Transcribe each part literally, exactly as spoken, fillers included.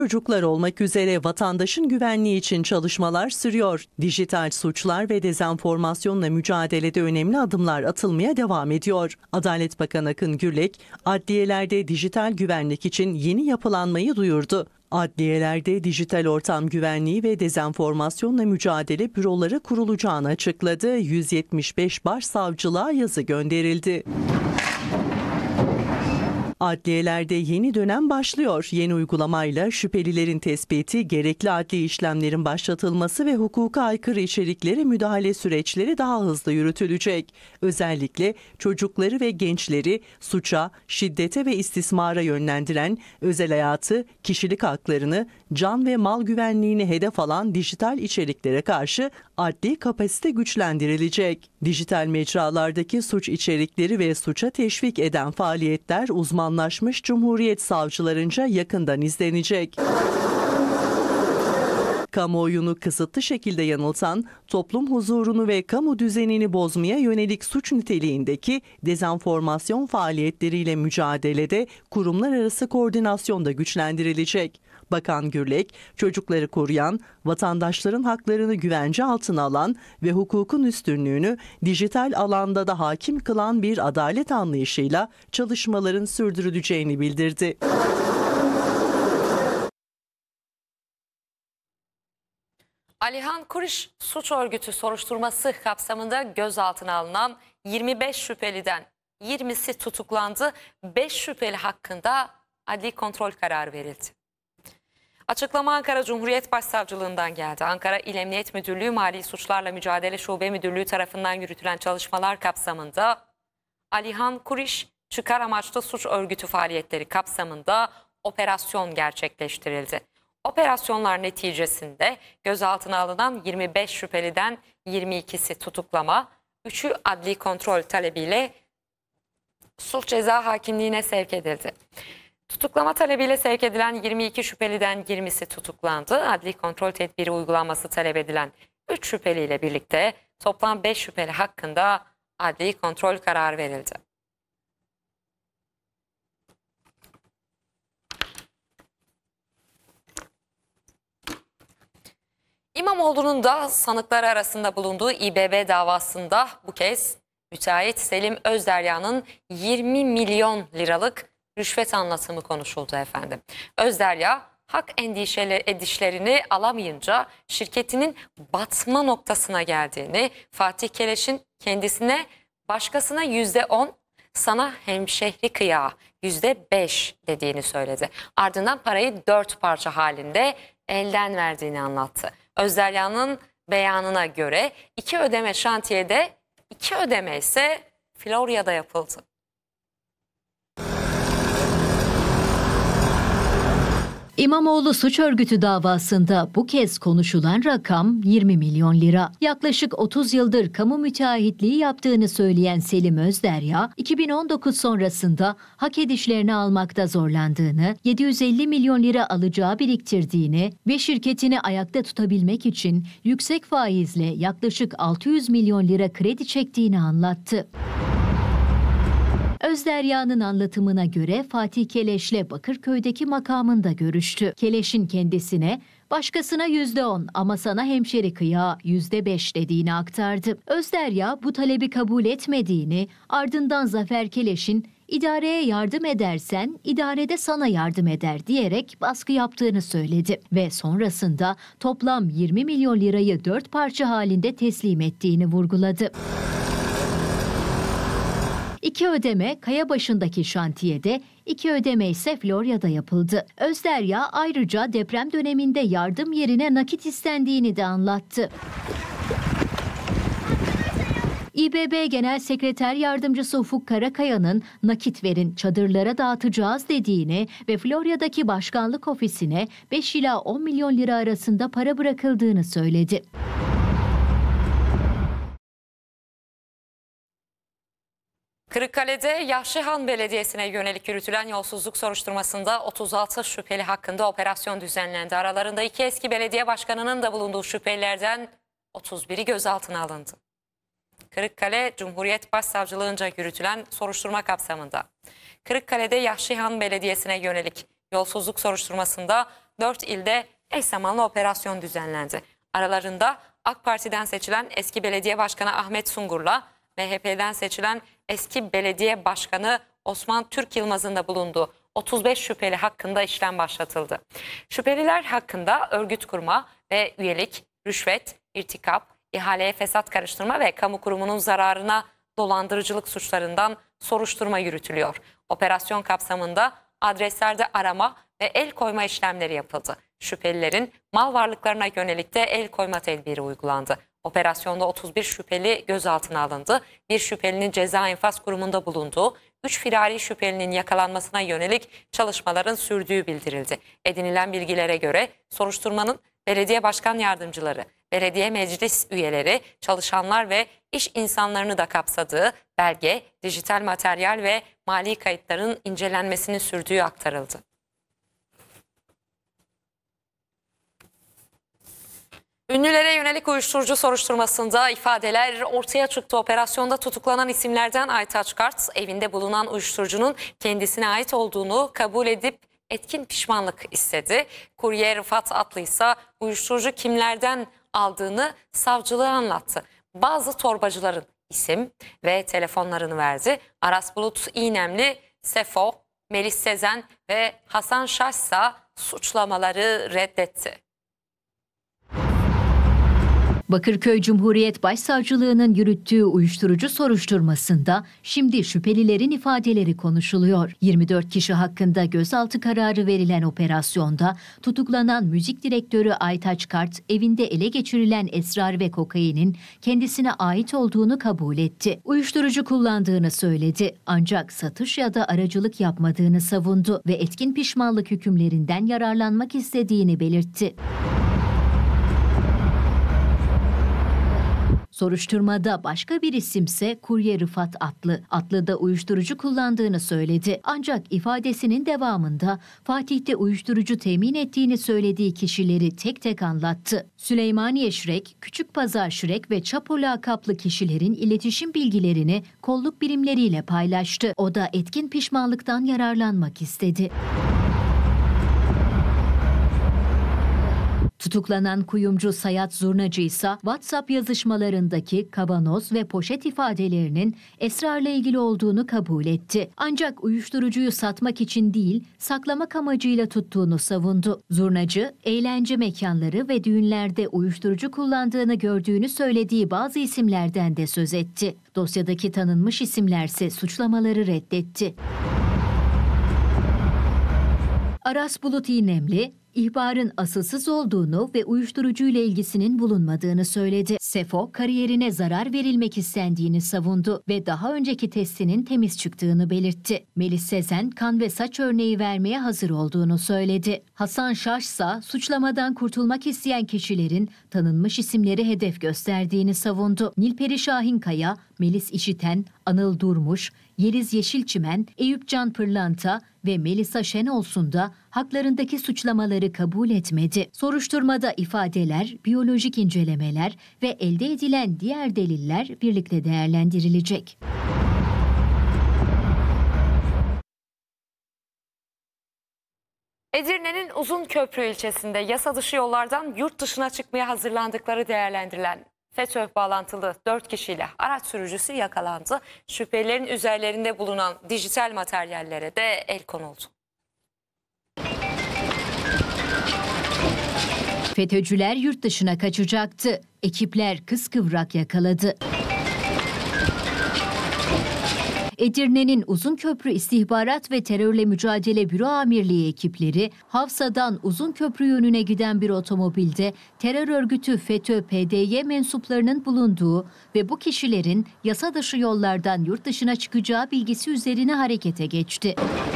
Çocuklar olmak üzere vatandaşın güvenliği için çalışmalar sürüyor. Dijital suçlar ve dezenformasyonla mücadelede önemli adımlar atılmaya devam ediyor. Adalet Bakanı Akın Gürlek, adliyelerde dijital güvenlik için yeni yapılanmayı duyurdu. Adliyelerde dijital ortam güvenliği ve dezenformasyonla mücadele büroları kurulacağını açıkladı. yüz yetmiş beş başsavcılığa yazı gönderildi. Adliyelerde yeni dönem başlıyor. Yeni uygulamayla şüphelilerin tespiti, gerekli adli işlemlerin başlatılması ve hukuka aykırı içeriklere müdahale süreçleri daha hızlı yürütülecek. Özellikle çocukları ve gençleri suça, şiddete ve istismara yönlendiren, özel hayatı, kişilik haklarını, can ve mal güvenliğini hedef alan dijital içeriklere karşı adli kapasite güçlendirilecek. Dijital mecralardaki suç içerikleri ve suça teşvik eden faaliyetler uzmanlaşmış Cumhuriyet savcılarınca yakından izlenecek. Kamuoyunu kısıtlı şekilde yanıltan, toplum huzurunu ve kamu düzenini bozmaya yönelik suç niteliğindeki dezenformasyon faaliyetleriyle mücadelede kurumlar arası koordinasyon da güçlendirilecek. Bakan Gürlek, çocukları koruyan, vatandaşların haklarını güvence altına alan ve hukukun üstünlüğünü dijital alanda da hakim kılan bir adalet anlayışıyla çalışmaların sürdürüleceğini bildirdi. Alihan Kuriş suç örgütü soruşturması kapsamında gözaltına alınan yirmi beş şüpheliden yirmisi tutuklandı. beş şüpheli hakkında adli kontrol kararı verildi. Açıklama Ankara Cumhuriyet Başsavcılığından geldi. Ankara İl Emniyet Müdürlüğü Mali Suçlarla Mücadele Şube Müdürlüğü tarafından yürütülen çalışmalar kapsamında Alihan Kuriş çıkar amaçlı suç örgütü faaliyetleri kapsamında operasyon gerçekleştirildi. Operasyonlar neticesinde gözaltına alınan yirmi beş şüpheliden yirmi ikisi tutuklama, üçü adli kontrol talebiyle sulh ceza hakimliğine sevk edildi. Tutuklama talebiyle sevk edilen yirmi iki şüpheliden yirmisi tutuklandı. Adli kontrol tedbiri uygulanması talep edilen üç şüpheliyle birlikte toplam beş şüpheli hakkında adli kontrol kararı verildi. İmamoğlu'nun da sanıklar arasında bulunduğu İBB davasında bu kez müteahhit Selim Özderya'nın yirmi milyon liralık rüşvet anlatımı konuşuldu efendim. Özderya hak endişeli edişlerini alamayınca şirketinin batma noktasına geldiğini, Fatih Keleş'in kendisine başkasına yüzde on, sana hemşehri kıyağı yüzde beş dediğini söyledi. Ardından parayı dört parça halinde elden verdiğini anlattı. Özderya'nın beyanına göre iki ödeme şantiyede, iki ödeme ise Florya'da yapıldı. İmamoğlu suç örgütü davasında bu kez konuşulan rakam yirmi milyon lira. Yaklaşık otuz yıldır kamu müteahhitliği yaptığını söyleyen Selim Özderya, iki bin on dokuz sonrasında hak edişlerini almakta zorlandığını, yedi yüz elli milyon lira alacağı biriktirdiğini ve şirketini ayakta tutabilmek için yüksek faizle yaklaşık altı yüz milyon lira kredi çektiğini anlattı. Özderya'nın anlatımına göre Fatih Keleş'le Bakırköy'deki makamında görüştü. Keleş'in kendisine başkasına yüzde on ama sana hemşeri kıyağı yüzde beş dediğini aktardı. Özderya bu talebi kabul etmediğini, ardından Zafer Keleş'in idareye yardım edersen idarede sana yardım eder diyerek baskı yaptığını söyledi ve sonrasında toplam yirmi milyon lirayı dört parça halinde teslim ettiğini vurguladı. İki ödeme Kayabaşı'ndaki şantiyede, iki ödeme ise Florya'da yapıldı. Özderya ayrıca deprem döneminde yardım yerine nakit istendiğini de anlattı. İBB Genel Sekreter Yardımcısı Ufuk Karakaya'nın nakit verin çadırlara dağıtacağız dediğini ve Florya'daki başkanlık ofisine beş ila on milyon lira arasında para bırakıldığını söyledi. Kırıkkale'de Yahşihan Belediyesi'ne yönelik yürütülen yolsuzluk soruşturmasında otuz altı şüpheli hakkında operasyon düzenlendi. Aralarında iki eski belediye başkanının da bulunduğu şüphelilerden otuz biri gözaltına alındı. Kırıkkale Cumhuriyet Başsavcılığınca yürütülen soruşturma kapsamında Kırıkkale'de Yahşihan Belediyesi'ne yönelik yolsuzluk soruşturmasında dört ilde eş zamanlı operasyon düzenlendi. Aralarında AK Parti'den seçilen eski belediye başkanı Ahmet Sungur'la M H P'den seçilen eski belediye başkanı Osman Türk Yılmaz'ın da bulunduğu otuz beş şüpheli hakkında işlem başlatıldı. Şüpheliler hakkında örgüt kurma ve üyelik, rüşvet, irtikap, ihaleye fesat karıştırma ve kamu kurumunun zararına dolandırıcılık suçlarından soruşturma yürütülüyor. Operasyon kapsamında adreslerde arama ve el koyma işlemleri yapıldı. Şüphelilerin mal varlıklarına yönelik de el koyma tedbiri uygulandı. Operasyonda otuz bir şüpheli gözaltına alındı. Bir şüphelinin ceza infaz kurumunda bulunduğu, üç firari şüphelinin yakalanmasına yönelik çalışmaların sürdüğü bildirildi. Edinilen bilgilere göre soruşturmanın belediye başkan yardımcıları, belediye meclis üyeleri, çalışanlar ve iş insanlarını da kapsadığı belge, dijital materyal ve mali kayıtların incelenmesini sürdüğü aktarıldı. Ünlülere yönelik uyuşturucu soruşturmasında ifadeler ortaya çıktı. Operasyonda tutuklanan isimlerden Aytaç Kart, evinde bulunan uyuşturucunun kendisine ait olduğunu kabul edip etkin pişmanlık istedi. Kurye Rıfat Atlı ise uyuşturucu kimlerden aldığını savcılığa anlattı. Bazı torbacıların isim ve telefonlarını verdi. Aras Bulut İğnemli, Sefo, Melis Sezen ve Hasan Şaş ise suçlamaları reddetti. Bakırköy Cumhuriyet Başsavcılığı'nın yürüttüğü uyuşturucu soruşturmasında şimdi şüphelilerin ifadeleri konuşuluyor. yirmi dört kişi hakkında gözaltı kararı verilen operasyonda tutuklanan müzik direktörü Aytaç Kart evinde ele geçirilen esrar ve kokainin kendisine ait olduğunu kabul etti. Uyuşturucu kullandığını söyledi ancak satış ya da aracılık yapmadığını savundu ve etkin pişmanlık hükümlerinden yararlanmak istediğini belirtti. Soruşturmada başka bir isimse Kurye Rıfat Atlı. Atlı da uyuşturucu kullandığını söyledi. Ancak ifadesinin devamında Fatih'te uyuşturucu temin ettiğini söylediği kişileri tek tek anlattı. Süleymaniye Şirek, Küçükpazar Şirek ve Çapo lakaplı kişilerin iletişim bilgilerini kolluk birimleriyle paylaştı. O da etkin pişmanlıktan yararlanmak istedi. Tutuklanan kuyumcu Sayat Zurnacı ise WhatsApp yazışmalarındaki kavanoz ve poşet ifadelerinin esrarla ilgili olduğunu kabul etti. Ancak uyuşturucuyu satmak için değil, saklamak amacıyla tuttuğunu savundu. Zurnacı, eğlence mekanları ve düğünlerde uyuşturucu kullandığını gördüğünü söylediği bazı isimlerden de söz etti. Dosyadaki tanınmış isimlerse suçlamaları reddetti. Aras Bulut İğnemli, ihbarın asılsız olduğunu ve uyuşturucuyla ilgisinin bulunmadığını söyledi. Sefo, kariyerine zarar verilmek istendiğini savundu ve daha önceki testinin temiz çıktığını belirtti. Melis Sezen, kan ve saç örneği vermeye hazır olduğunu söyledi. Hasan Şaş ise suçlamadan kurtulmak isteyen kişilerin tanınmış isimleri hedef gösterdiğini savundu. Nilperi Şahinkaya, Melis İşiten, Anıl Durmuş, Yeliz Yeşilçimen, Eyüp Can Pırlanta ve Melisa Şenolsun da haklarındaki suçlamaları kabul etmedi. Soruşturmada ifadeler, biyolojik incelemeler ve elde edilen diğer deliller birlikte değerlendirilecek. Edirne'nin Uzunköprü ilçesinde yasa dışı yollardan yurt dışına çıkmaya hazırlandıkları değerlendirilen FETÖ bağlantılı dört kişiyle araç sürücüsü yakalandı. Şüphelilerin üzerlerinde bulunan dijital materyallere de el konuldu. FETÖ'cüler yurt dışına kaçacaktı. Ekipler kıskıvrak yakaladı. Edirne'nin Uzunköprü İstihbarat ve Terörle Mücadele Büro Amirliği ekipleri Hafsa'dan Uzunköprü yönüne giden bir otomobilde terör örgütü FETÖ P D Y mensuplarının bulunduğu ve bu kişilerin yasa dışı yollardan yurt dışına çıkacağı bilgisi üzerine harekete geçti.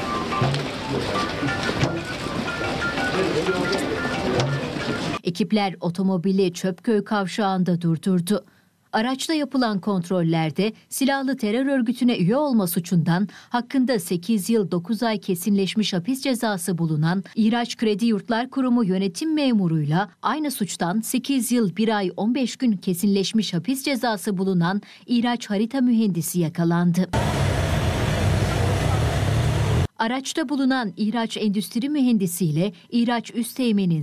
Ekipler otomobili Çöpköy kavşağında durdurdu. Araçta yapılan kontrollerde silahlı terör örgütüne üye olma suçundan hakkında sekiz yıl dokuz ay kesinleşmiş hapis cezası bulunan İhraç Kredi Yurtlar Kurumu yönetim memuruyla aynı suçtan sekiz yıl bir ay on beş gün kesinleşmiş hapis cezası bulunan İhraç Harita Mühendisi yakalandı. Araçta bulunan ihraç endüstri mühendisiyle ihraç üst teğmenin